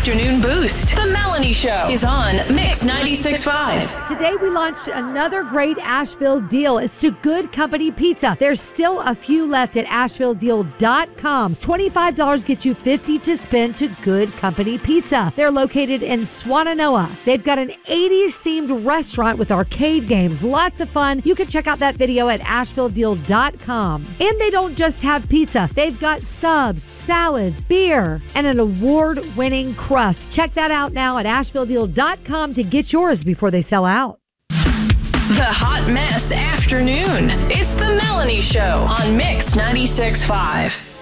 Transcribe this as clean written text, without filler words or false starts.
afternoon boost. The Melanie Show is on Mix 96.5. Today we launched another great Asheville deal. It's to Good Company Pizza. There's still a few left at AshevilleDeal.com. $25 gets you $50 to spend to Good Company Pizza. They're located in Swannanoa. They've got an 80s themed restaurant with arcade games. Lots of fun. You can check out that video at AshevilleDeal.com. And they don't just have pizza. They've got subs, salads, beer, and an award-winning crust. Check that out now at AshevilleDeal.com to get yours before they sell out. The Hot Mess Afternoon. It's the Melanie Show on Mix 96.5.